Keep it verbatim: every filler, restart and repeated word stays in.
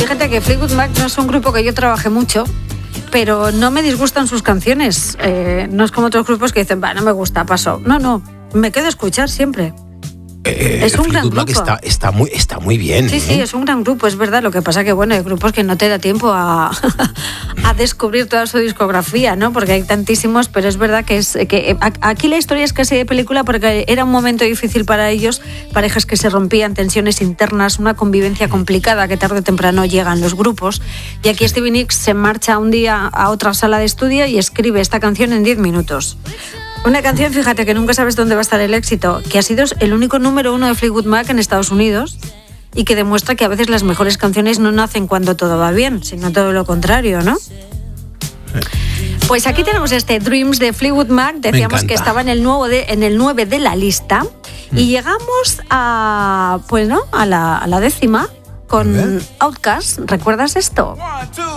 Fíjate que Fleetwood Mac no es un grupo que yo trabajé mucho, pero no me disgustan sus canciones. Eh, no es como otros grupos que dicen, va, no me gusta, paso. No, no, me quedo a escuchar siempre. Eh, es un gran Mac grupo. Está, está, muy, está muy bien. Sí, ¿eh? sí, es un gran grupo, es verdad. Lo que pasa que, bueno, hay grupos que no te da tiempo a, a descubrir toda su discografía, ¿no? Porque hay tantísimos, pero es verdad que es que aquí la historia es casi de película porque era un momento difícil para ellos, parejas que se rompían, tensiones internas, una convivencia complicada que tarde o temprano llegan los grupos. Y aquí Stevie Nicks se marcha un día a otra sala de estudio y escribe esta canción en diez minutos. Una canción, fíjate, que nunca sabes dónde va a estar el éxito, que ha sido el único número uno de Fleetwood Mac en Estados Unidos y que demuestra que a veces las mejores canciones no nacen cuando todo va bien, sino todo lo contrario, ¿no? Pues aquí tenemos este Dreams de Fleetwood Mac, decíamos que estaba en el, nuevo de, en el nueve de la lista mm. y llegamos a, pues, ¿no? a, la, a la décima con Outkast. ¿Recuerdas esto?